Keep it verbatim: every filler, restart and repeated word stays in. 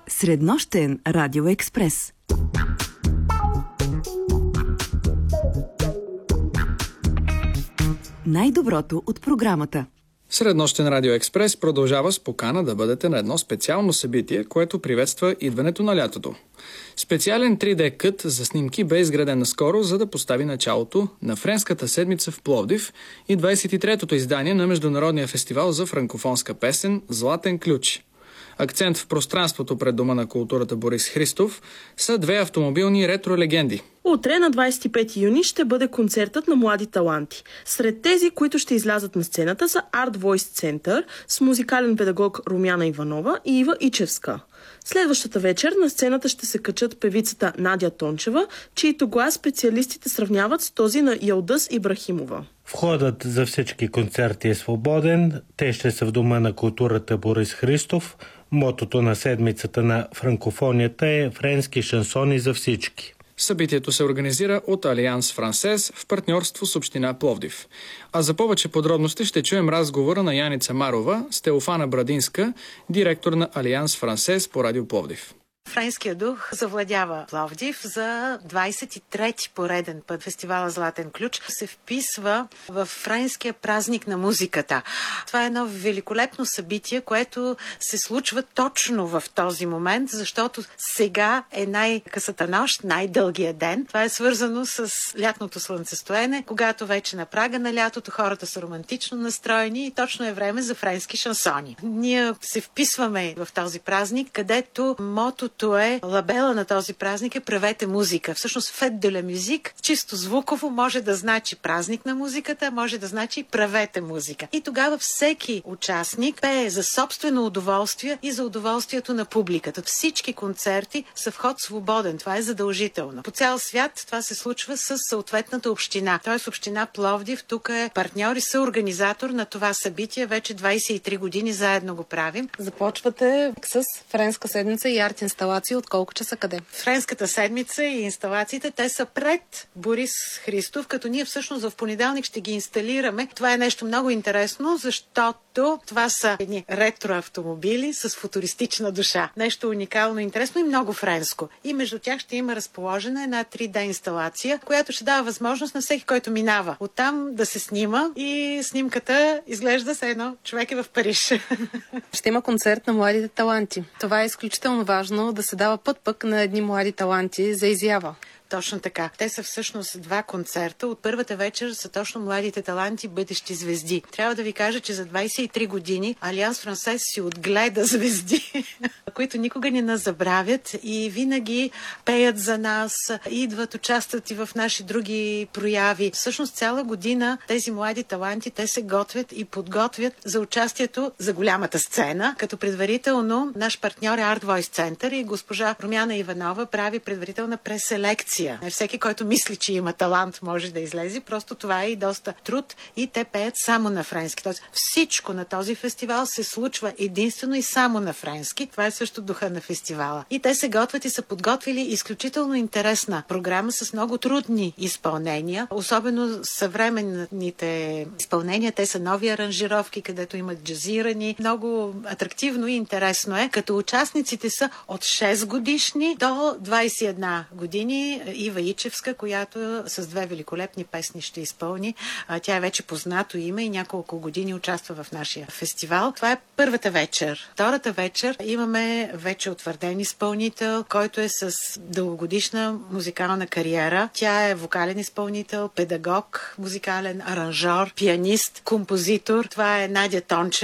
Среднощен радиоекспрес. Най-доброто от програмата. Среднощен радиоекспрес продължава с покана да бъдете на едно специално събитие, което приветства идването на лятото. Специален три Д кът за снимки бе изграден наскоро, за да постави началото на Френската седмица в Пловдив и двадесет и третото издание на Международния фестивал за франкофонска песен «Златен ключ». Акцент в пространството пред Дома на културата Борис Христов са две автомобилни ретро-легенди. Утре на двадесет и пети юни ще бъде концертът на млади таланти. Сред тези, които ще излязат на сцената, са Art Voice Center с музикален педагог Румяна Иванова и Ива Ичевска. Следващата вечер на сцената ще се качат певицата Надя Тончева, чието глас специалистите сравняват с този на Ялдъс Ибрахимова. Входът за всички концерти е свободен. Те ще са в Дома на културата Борис Христов. Мотото на седмицата на франкофонията е «Френски шансони за всички». Събитието се организира от Алианс Франсез в партньорство с община Пловдив. А за повече подробности ще чуем разговора на Яница Марова с Теофана Брадинска, директор на Алианс Франсез по Радио Пловдив. Френския дух завладява Пловдив за двадесет и трети пореден път. Фестивала Златен ключ се вписва в френския празник на музиката. Това е едно великолепно събитие, което се случва точно в този момент, защото сега е най-късата нощ, най-дългия ден. Това е свързано с лятното слънцестоене, когато вече на прага на лятото хората са романтично настроени и точно е време за френски шансони. Ние се вписваме в този празник, където мотото е, лабела на този празник е «Правете музика». Всъщност «Фет де ла мюзик» чисто звуково може да значи празник на музиката, може да значи «Правете музика». И тогава всеки участник пее за собствено удоволствие и за удоволствието на публиката. Всички концерти са вход свободен. Това е задължително. По цял свят това се случва с съответната община. Тоест община Пловдив тук е партньор и съорганизатор на това събитие. Вече двадесет и три години заедно го правим. Започвате с Френска седмица и арт инсталация. От колко часа къде? Френската седмица и инсталациите, те са пред Борис Христов, като ние всъщност в понеделник ще ги инсталираме. Това е нещо много интересно, защото това са едни ретроавтомобили с футуристична душа. Нещо уникално, интересно и много френско. И между тях ще има разположена една три Д инсталация, която ще дава възможност на всеки, който минава оттам да се снима и снимката изглежда се едно човек е в Париж. Ще има концерт на младите таланти. Това е изключително важно да се дава път пък на едни млади таланти за изява. Точно така. Те са всъщност два концерта. От първата вечер са точно младите таланти, бъдещи звезди. Трябва да ви кажа, че за двадесет и три години Алианс Франсез си отгледа звезди, които никога не нас забравят и винаги пеят за нас, идват, участват и в наши други прояви. Всъщност цяла година тези млади таланти, те се готвят и подготвят за участието за голямата сцена, като предварително наш партньор е Art Voice Center и госпожа Румяна Иванова прави предварителна преселекция. Не всеки, който мисли, че има талант, може да излезе. Просто това е и доста труд и те пеят само на френски. Тоест всичко на този фестивал се случва единствено и само на френски. Това е също духа на фестивала. И те се готвят и са подготвили изключително интересна програма с много трудни изпълнения. Особено съвременните изпълнения. Те са нови аранжировки, където имат джазирани. Много атрактивно и интересно е. Като участниците са от шест годишни до двадесет и една години. Ива Ичевска, която с две великолепни песни ще изпълни. Тя е вече познато име и няколко години участва в нашия фестивал. Това е първата вечер. Втората вечер имаме вече утвърден изпълнител, който е с дългогодишна музикална кариера. Тя е вокален изпълнител, педагог, музикален аранжор, пианист, композитор. Това е Надя Тончева.